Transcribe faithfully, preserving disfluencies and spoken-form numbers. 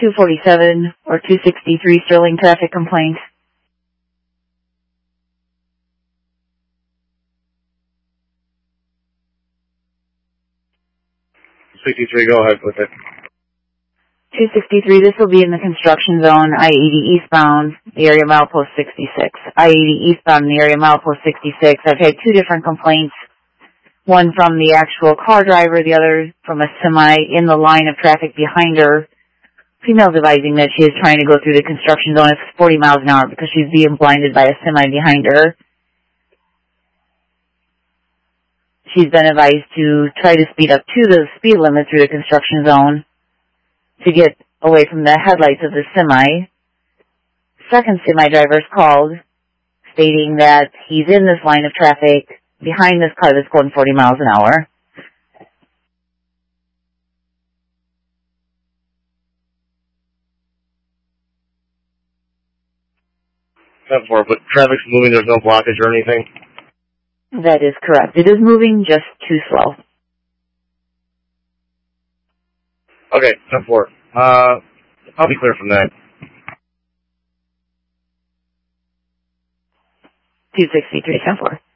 two forty-seven or two sixty-three Sterling traffic complaint. sixty-three, go ahead with it. two sixty-three, this will be in the construction zone, I eighty eastbound, the area milepost sixty-six. I eighty eastbound, the area milepost sixty-six. I've had two different complaints. One from the actual car driver, the other from a semi in the line of traffic behind her. Female advising that she is trying to go through the construction zone at forty miles an hour because she's being blinded by a semi behind her. She's been advised to try to speed up to the speed limit through the construction zone to get away from the headlights of the semi. Second semi driver's called, stating that he's in this line of traffic behind this car that's going forty miles an hour. ten four, but traffic's moving, there's no blockage or anything? That is correct. It is moving just too slow. Okay, ten four. Uh, I'll be clear from that. two sixty-three, ten four.